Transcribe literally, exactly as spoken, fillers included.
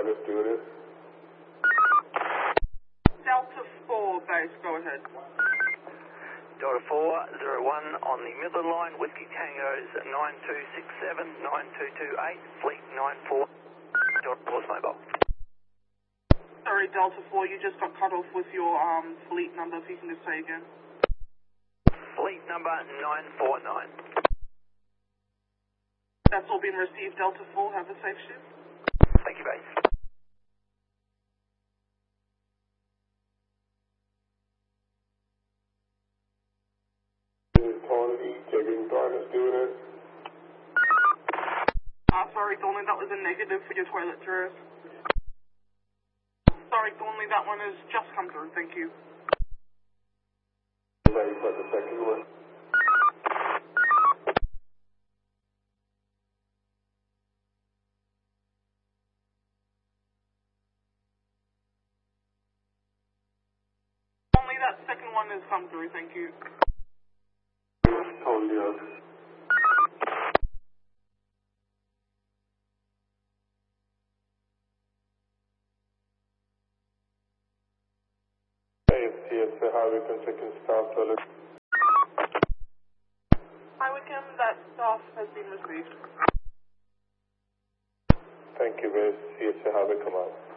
Garden Student. Delta four base, go ahead. Delta four zero one on the Midland line, Whiskey Tango's nine two six seven, nine two two eight, Fleet nine four, Delta four's mobile. Sorry, Delta four, you just got cut off with your um, fleet number, if you can just say again. Fleet number nine four nine. That's all been received, Delta four, have a safe shift. Thank you, base. Tony, checking Garden Student. Uh, sorry, Thornley, that was a negative for your toilet tourist. Sorry, Thornley, that one has just come through, thank you. Ready for the second one. Only that second one has come through, thank you. Tony, yes. Hey, it's T S A Highway checking staff toilet. Hi, Wickham, that staff has been received. Thank you, base. T S A Highway, come out.